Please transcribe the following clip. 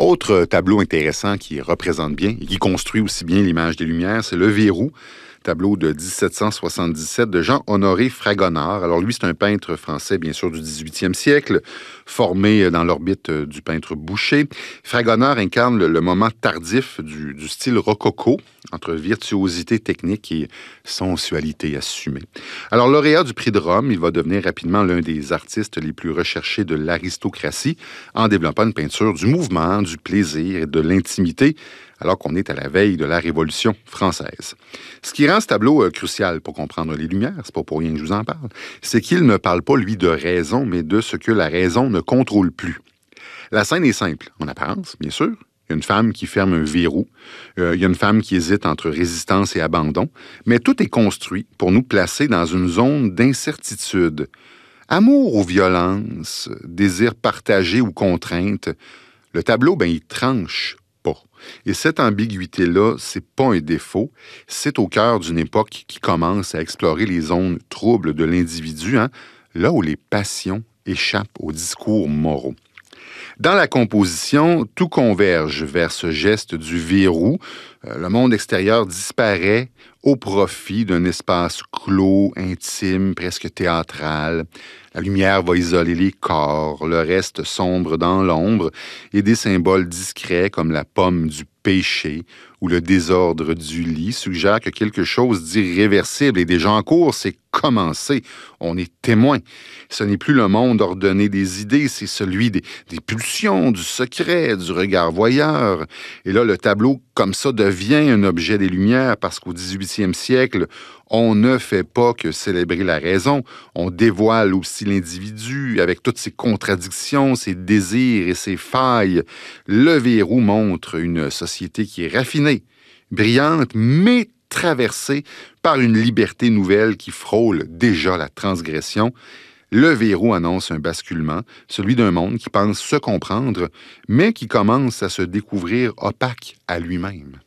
Autre tableau intéressant qui représente bien et qui construit aussi bien l'image des Lumières, c'est Le Verrou, tableau de 1777 de Jean-Honoré Fragonard. Alors lui, c'est un peintre français, bien sûr, du 18e siècle, formé dans l'orbite du peintre Boucher. Fragonard incarne le moment tardif du style rococo, entre virtuosité technique et sensualité assumée. Alors, lauréat du prix de Rome, il va devenir rapidement l'un des artistes les plus recherchés de l'aristocratie en développant une peinture du mouvement, du plaisir et de l'intimité, alors qu'on est à la veille de la Révolution française. Ce qui rend ce tableau crucial pour comprendre les Lumières, c'est pas pour rien que je vous en parle, c'est qu'il ne parle pas, lui, de raison, mais de ce que la raison ne contrôle plus. La scène est simple, en apparence, bien sûr. Il y a une femme qui ferme un verrou. Il y a une femme qui hésite entre résistance et abandon. Mais tout est construit pour nous placer dans une zone d'incertitude. Amour ou violence, désir partagé ou contrainte, le tableau, il tranche pas. Et cette ambiguïté-là, c'est pas un défaut. C'est au cœur d'une époque qui commence à explorer les zones troubles de l'individu, là où les passions échappent aux discours moraux. Dans la composition, tout converge vers ce geste du verrou. Le monde extérieur disparaît au profit d'un espace clos, intime, presque théâtral. La lumière va isoler les corps, le reste sombre dans l'ombre, et des symboles discrets comme la pomme du péché ou le désordre du lit suggèrent que quelque chose d'irréversible est déjà en cours, c'est commencé. On est témoin. Ce n'est plus le monde ordonné des idées, c'est celui des pulsions, du secret, du regard voyeur. Et là, le tableau, comme ça, devient un objet des Lumières parce qu'au 18e siècle, on ne fait pas que célébrer la raison. On dévoile aussi l'individu avec toutes ses contradictions, ses désirs et ses failles. Le Verrou montre une société qui est raffinée, brillante, mais traversée par une liberté nouvelle qui frôle déjà la transgression. Le Verrou annonce un basculement, celui d'un monde qui pense se comprendre, mais qui commence à se découvrir opaque à lui-même.